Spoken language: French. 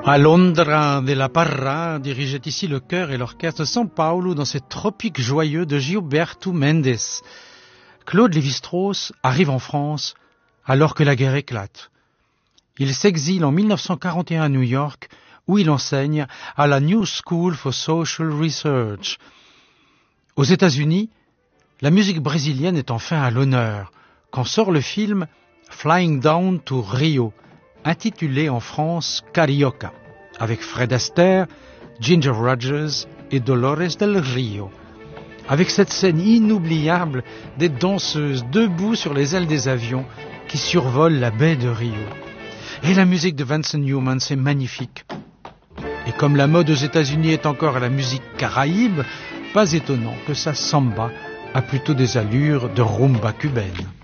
Alondra de la Parra dirigeait ici le chœur et l'orchestre de São Paulo dans ces tropiques joyeux de Gilberto Mendes. Claude Lévi-Strauss arrive en France alors que la guerre éclate. Il s'exile en 1941 à New York où il enseigne à la New School for Social Research. Aux États-Unis, la musique brésilienne est enfin à l'honneur quand sort le film Flying Down to Rio, intitulé en France Carioca, avec Fred Astaire, Ginger Rogers et Dolores del Rio. Avec cette scène inoubliable des danseuses debout sur les ailes des avions qui survolent la baie de Rio. Et la musique de Vincent Youmans, c'est magnifique. Et comme la mode aux États-Unis est encore à la musique caraïbe, pas étonnant que sa samba a plutôt des allures de rumba cubaine.